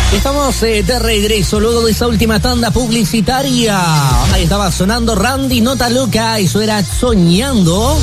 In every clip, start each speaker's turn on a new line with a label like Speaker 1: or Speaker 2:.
Speaker 1: Estamos de regreso luego de esa última tanda publicitaria. Ahí estaba sonando Randy Nota Loca, eso era Soñando.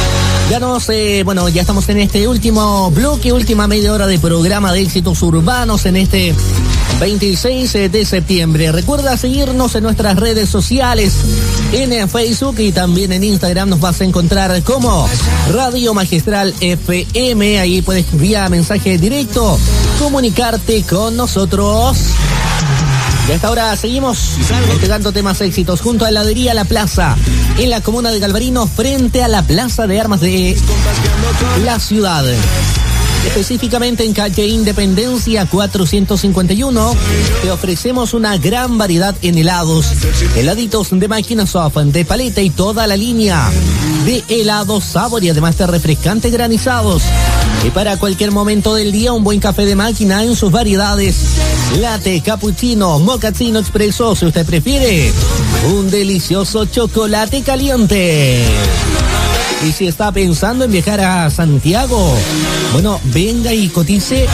Speaker 1: Ya estamos en este último bloque, última media hora de programa de éxitos urbanos en este 26 de septiembre. Recuerda seguirnos en nuestras redes sociales, en Facebook y también en Instagram. Nos vas a encontrar como Radio Magistral FM. Ahí puedes vía mensaje directo comunicarte con nosotros. Y hasta ahora seguimos entregando temas éxitos junto a Heladería La Plaza, en la comuna de Galvarino, frente a la Plaza de Armas de la ciudad. Específicamente en calle Independencia 451, te ofrecemos una gran variedad en helados, heladitos de máquina soft, de paleta y toda la línea de helados sabor y además de refrescantes granizados. Y para cualquier momento del día, un buen café de máquina en sus variedades: latte, cappuccino, mochaccino expreso, si usted prefiere, un delicioso chocolate caliente. Y si está pensando en viajar a Santiago, bueno, venga y cotice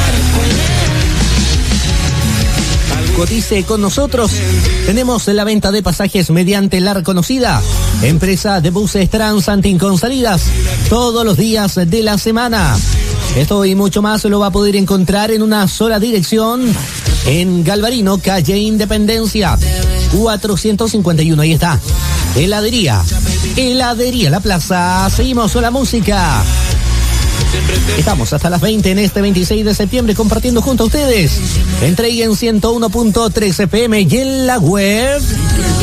Speaker 1: con nosotros. Tenemos la venta de pasajes mediante la reconocida empresa de buses Transantin con salidas todos los días de la semana. Esto y mucho más lo va a poder encontrar en una sola dirección en Galvarino, calle Independencia 451. Ahí está, Heladería La Plaza. Seguimos con la música. Estamos hasta las 20 en este 26 de septiembre compartiendo junto a ustedes. Entre y en 101.3 FM y en la web